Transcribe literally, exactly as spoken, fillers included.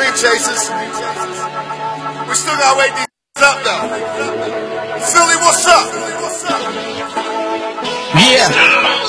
dream chasers. We still gotta wake these up though. Philly, what's up? Yeah.